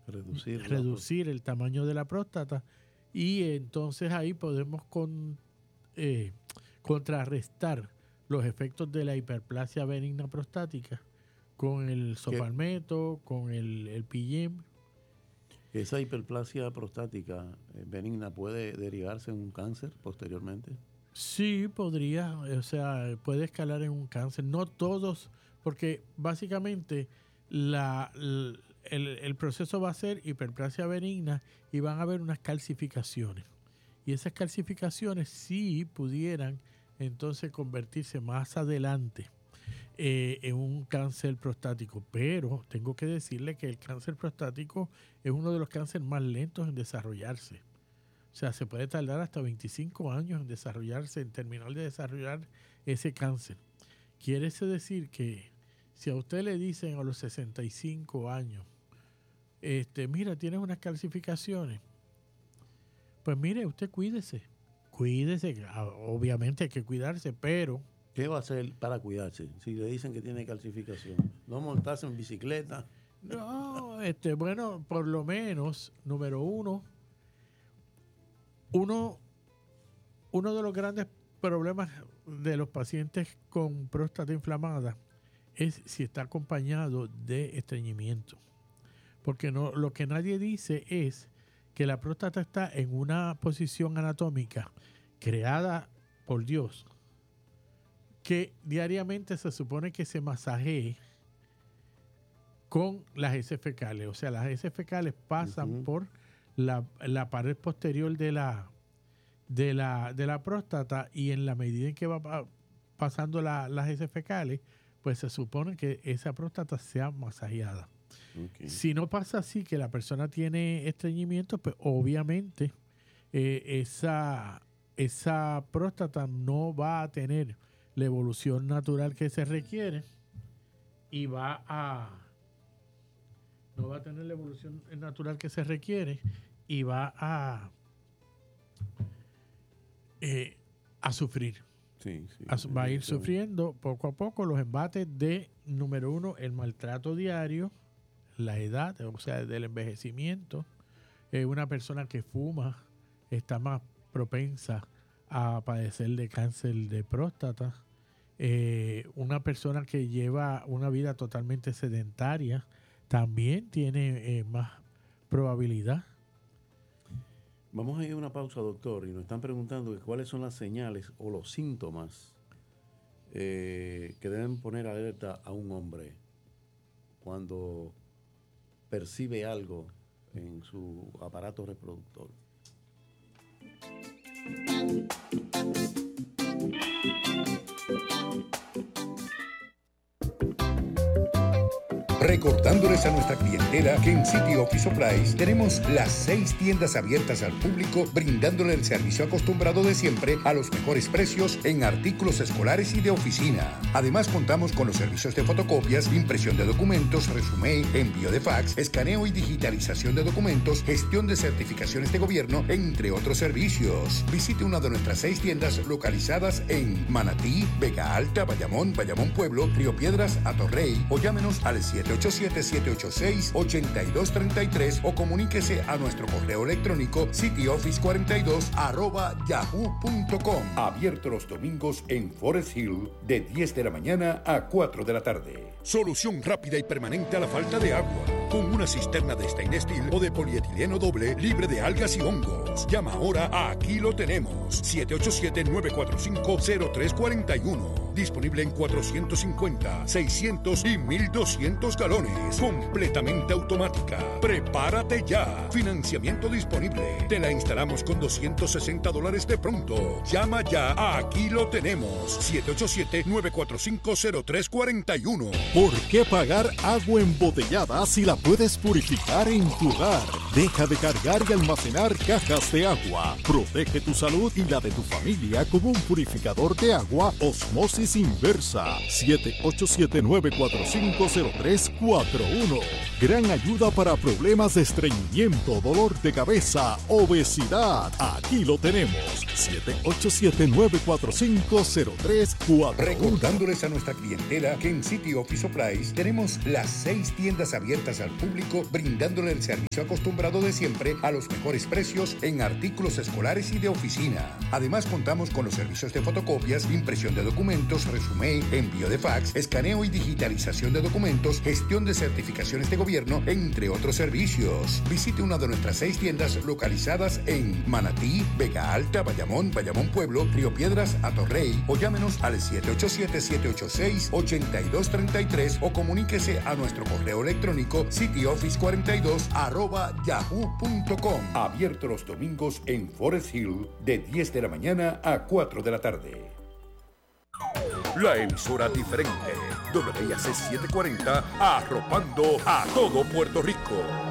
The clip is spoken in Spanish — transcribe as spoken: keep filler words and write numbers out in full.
reducir, reducir el tamaño de la próstata, y entonces ahí podemos con, eh, contrarrestar los efectos de la hiperplasia benigna prostática con el sopalmeto, con el, el P I M. ¿Esa hiperplasia prostática eh, benigna puede derivarse en un cáncer posteriormente? Sí, podría, o sea, puede escalar en un cáncer. No todos, porque básicamente la, la, el, el proceso va a ser hiperplasia benigna y van a haber unas calcificaciones. Y esas calcificaciones sí pudieran entonces convertirse más adelante eh, en un cáncer prostático. Pero tengo que decirle que el cáncer prostático es uno de los cánceres más lentos en desarrollarse. O sea, se puede tardar hasta veinticinco años en desarrollarse, en terminar de desarrollar ese cáncer. Quiere decir que si a usted le dicen a los sesenta y cinco años, este, mira, tienes unas calcificaciones, pues mire, usted cuídese. Cuídese, obviamente hay que cuidarse, pero... ¿Qué va a hacer para cuidarse? Si le dicen que tiene calcificación, no montarse en bicicleta. No, este, bueno, por lo menos, número uno, uno, uno de los grandes problemas de los pacientes con próstata inflamada es si está acompañado de estreñimiento. Porque no, lo que nadie dice es que la próstata está en una posición anatómica creada por Dios, que diariamente se supone que se masajee con las heces fecales. O sea, las heces fecales pasan uh-huh. por la, la pared posterior de la, de, la, de la próstata, y en la medida en que va pa- pasando la, las heces fecales, pues se supone que esa próstata sea masajeada. Okay. Si no pasa así, que la persona tiene estreñimiento, pues obviamente eh, esa, esa próstata no va a tener la evolución natural que se requiere y va a no va a tener la evolución natural que se requiere y va a eh, a sufrir. Sí, sí, a, va a ir sufriendo poco a poco los embates de, número uno, el maltrato diario, la edad, o sea, del envejecimiento. Eh, una persona que fuma está más propensa a padecer de cáncer de próstata. Eh, una persona que lleva una vida totalmente sedentaria también tiene eh, más probabilidad. Vamos a ir a una pausa, doctor, y nos están preguntando que cuáles son las señales o los síntomas eh, que deben poner alerta a un hombre cuando percibe algo en su aparato reproductor. Recordándoles a nuestra clientela que en City Office Supplies tenemos las seis tiendas abiertas al público, brindándole el servicio acostumbrado de siempre a los mejores precios en artículos escolares y de oficina. Además, contamos con los servicios de fotocopias, impresión de documentos, resumen, envío de fax, escaneo y digitalización de documentos, gestión de certificaciones de gobierno, entre otros servicios. Visite una de nuestras seis tiendas localizadas en Manatí, Vega Alta, Bayamón, Bayamón Pueblo, Río Piedras, Atorrey, o llámenos al siete ocho siete, siete ocho seis, ocho dos tres tres o comuníquese a nuestro correo electrónico cityoffice cuarenta y dos arroba yahoo punto com. Abierto los domingos en Forest Hill de diez de la mañana a cuatro de la tarde. Solución rápida y permanente a la falta de agua, con una cisterna de stainless steel o de polietileno doble libre de algas y hongos. Llama ahora a Aquí Lo Tenemos, siete ocho siete, nueve cuatro cinco, cero tres cuatro uno. Disponible en cuatrocientos cincuenta, seiscientos y mil doscientos galones. Completamente automática. Prepárate ya. Financiamiento disponible. Te la instalamos con doscientos sesenta dólares de pronto. Llama ya a Aquí Lo Tenemos, siete ocho siete, nueve cuatro cinco, cero tres cuatro uno. ¿Por qué pagar agua embotellada si la puedes purificar en tu hogar? Deja de cargar y almacenar cajas de agua. Protege tu salud y la de tu familia con un purificador de agua Osmosis diálisis inversa. siete ocho siete, nueve cuatro cinco, cero tres cuatro uno. Gran ayuda para problemas de estreñimiento, dolor de cabeza, obesidad. Aquí lo tenemos. siete ocho siete, nueve cuatro cinco, cero tres cuatro uno. Recordándoles a nuestra clientela que en City Office Supplies tenemos las seis tiendas abiertas al público, brindándole el servicio acostumbrado de siempre a los mejores precios en artículos escolares y de oficina. Además, contamos con los servicios de fotocopias, impresión de documentos, resumen, envío de fax, escaneo y digitalización de documentos, gestión de certificaciones de gobierno, entre otros servicios. Visite una de nuestras seis tiendas localizadas en Manatí, Vega Alta, Bayamón, Bayamón Pueblo, Río Piedras, Atorrey, o llámenos al siete ocho siete, siete ocho seis, ocho dos tres tres o comuníquese a nuestro correo electrónico cityoffice cuarenta y dos arroba yahoo punto com. Abierto los domingos en Forest Hill de diez de la mañana a cuatro de la tarde. La emisora diferente, W I A C setecientos cuarenta, arropando a todo Puerto Rico.